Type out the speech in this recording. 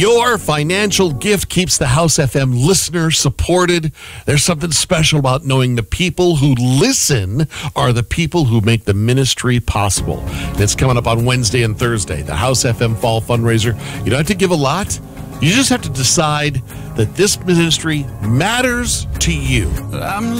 Your financial gift keeps the House FM listener supported. There's something special about knowing the people who listen are the people who make the ministry possible. And it's coming up on Wednesday and Thursday, the House FM Fall Fundraiser. You don't have to give a lot. You just have to decide that this ministry matters to you.